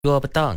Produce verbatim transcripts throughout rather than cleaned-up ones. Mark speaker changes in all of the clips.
Speaker 1: dua petang.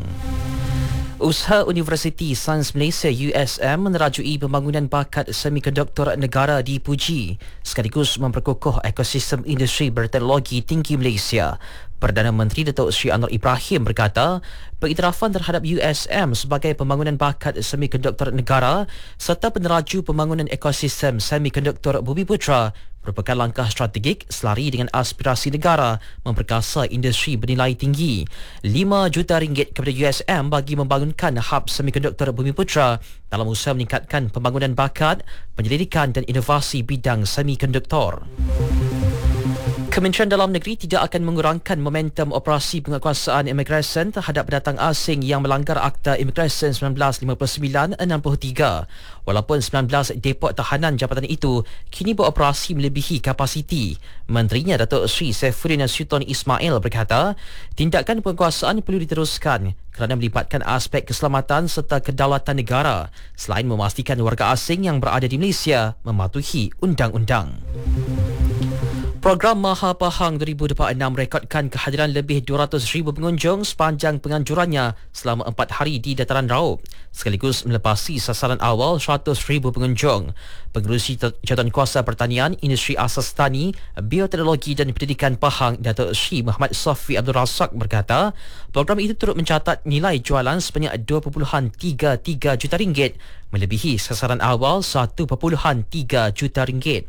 Speaker 1: Usaha Universiti Sains Malaysia U S M menerajui pembangunan bakat semikonduktor negara dipuji sekaligus memperkukuh ekosistem industri berteknologi tinggi Malaysia. Perdana Menteri Datuk Seri Anwar Ibrahim berkata, pengiktirafan terhadap U S M sebagai pembangunan bakat semikonduktor negara serta peneraju pembangunan ekosistem semikonduktor Bumiputera merupakan langkah strategik selari dengan aspirasi negara memperkasa industri bernilai tinggi. lima juta ringgit kepada U S M bagi membangunkan hub semikonduktor Bumiputera dalam usaha meningkatkan pembangunan bakat, penyelidikan dan inovasi bidang semikonduktor. Kementerian Dalam Negeri tidak akan mengurangkan momentum operasi penguatkuasaan imigresen terhadap pendatang asing yang melanggar Akta Imigresen seribu sembilan ratus lima puluh sembilan enam puluh tiga. Walaupun sembilan belas depot tahanan jabatan itu kini beroperasi melebihi kapasiti. Menterinya Datuk Seri Saifuddin Sultan Ismail berkata, tindakan penguatkuasaan perlu diteruskan kerana melibatkan aspek keselamatan serta kedaulatan negara selain memastikan warga asing yang berada di Malaysia mematuhi undang-undang. Program Maha Pahang dua ribu dua puluh enam rekodkan kehadiran lebih dua ratus ribu pengunjung sepanjang penganjurannya selama empat hari di Dataran Raub, sekaligus melepasi sasaran awal seratus ribu pengunjung. Pengerusi Jawatankuasa Pertanian, Industri Asas Tani, Bioteknologi dan Pendidikan Pahang, Datuk Seri Muhammad Sofi Abdul Razak berkata, program itu turut mencatat nilai jualan sebanyak dua perpuluhan tiga tiga juta ringgit, melebihi sasaran awal satu perpuluhan tiga juta ringgit.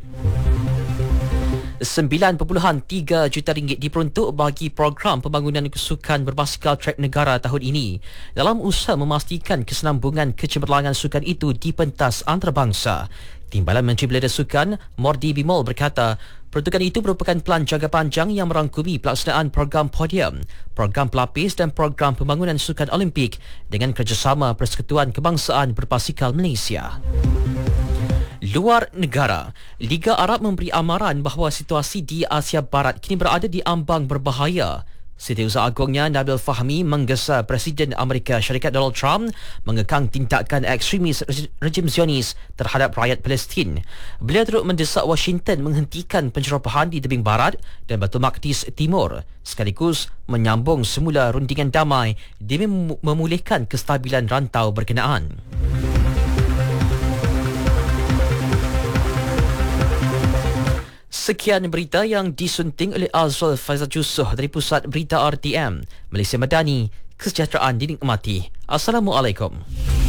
Speaker 1: sembilan perpuluhan tiga juta ringgit diperuntuk bagi program pembangunan sukan berbasikal trek negara tahun ini dalam usaha memastikan kesenambungan kecemerlangan sukan itu di pentas antarabangsa. Timbalan Menteri Belia Sukan Mordi Bimol berkata, peruntukan itu merupakan pelan jangka panjang yang merangkumi pelaksanaan program podium, program pelapis dan program pembangunan sukan Olimpik dengan kerjasama Persekutuan Kebangsaan Berbasikal Malaysia. Luar negara, Liga Arab memberi amaran bahawa situasi di Asia Barat kini berada di ambang berbahaya. Setiausaha Agungnya Nabil Fahmi menggesa Presiden Amerika Syarikat Donald Trump mengekang tindakan ekstremis rejim Zionis terhadap rakyat Palestin. Beliau turut mendesak Washington menghentikan pencerobohan di tebing barat dan Batu Maqdis Timur, sekaligus menyambung semula rundingan damai demi memulihkan kestabilan rantau berkenaan. Sekian berita yang disunting oleh Azrul Faizal Jusuh dari Pusat Berita R T M Malaysia Madani. Kesejahteraan dinikmati. Assalamualaikum.